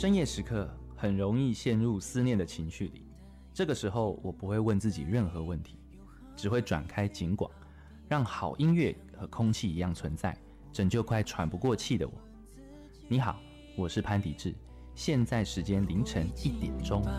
深夜时刻很容易陷入思念的情绪里，这个时候我不会问自己任何问题，只会转开警广，让好音乐和空气一样存在，拯救快喘不过气的我。你好，我是潘迪志，现在时间凌晨1点钟。